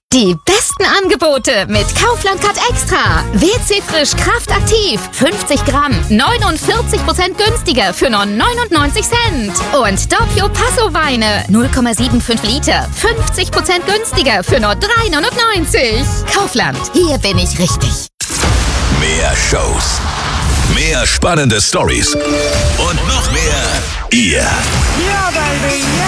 Die besten Angebote mit Kaufland Cut Extra. WC Frisch Kraft Aktiv. 50 Gramm. 49% günstiger für nur 99 Cent. Und Doppio Passo Weine. 0,75 Liter. 50% günstiger für nur 3,99. Kaufland. Hier bin ich richtig. Mehr Shows. Mehr spannende Stories. Und noch mehr ihr. Ja, Baby, ja.